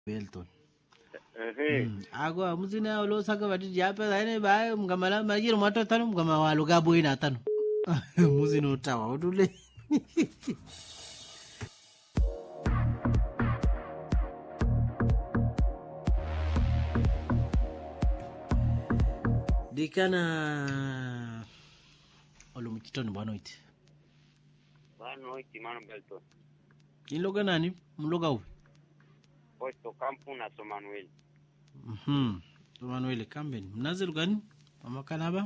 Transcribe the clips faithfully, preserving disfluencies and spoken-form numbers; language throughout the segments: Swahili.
Belton. Eh. Agwa muzina lo saka bati jape haine ba mgamala majiro mata tano mgama walo gabo ina tano. Muzina utawa odule. Dikana olo mchitoni bwanoiti. Bwanoiti mano Belton. Inloga nani? Mloga upi? Posto Campo na Somanuel. Mhm. Somanuel Kamben. Mnaziru gani? Mama kanaba?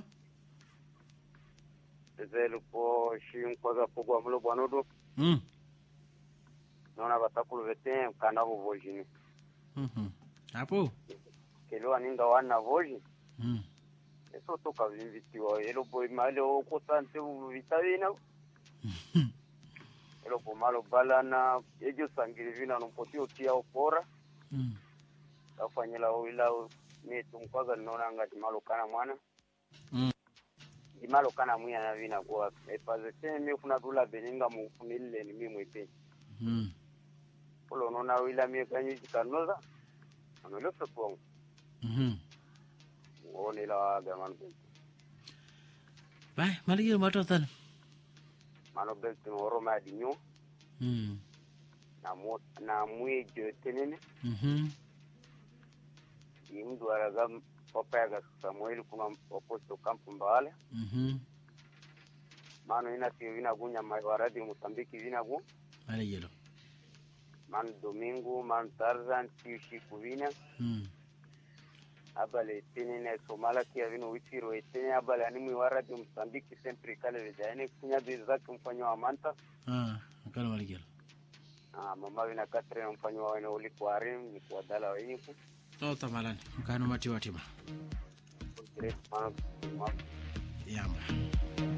Zelu po shim kwaza pogwa mlo bwanodo. Mhm. Nona batakulu vete kanabo vojini. Mhm. Hapo? Kelo aninga wana voji. Mhm. Eso toka vinvitiwa elo boy male o kosante vitavina. Mhm. Elo po malo balana ejo sangirivina no potio tia opora. Mhm. Afanyela wila ni tumkwaga nona ngati malo kana mwana. Mhm. Di malo kana muya na vina kwa e pazete mi kuna dula beninga mu kunile ni mi mwepe. Mhm. Polo nona wila mi kanyi kanoza. Amelo sepong. Mhm. Oni la gaman. Bye, maligiro matotan. Mano belti oro ma dinyo. Mhm. Na mo na muye tenene. Mhm. Imdu araga popega Samuel kuma oposto Campo mbale. Mhm. Mano ina ti vina gunya mawaradi Mozambique vina gu. Maligiro. Man Domingo, man Tarzan tiushi kuvina. Mhm. Abale tenene Somala kia vino witiro etene abale animu waradi Mozambique sempre kale vijane kunya bizaki mfanyo wa manta. Ah, akala maligiro. Ah, mama vina katre mfanyo wa ene uli kwa rim ni kwa dala wa iniku. Tota malani, mkano mati watima. Mano, Yamba.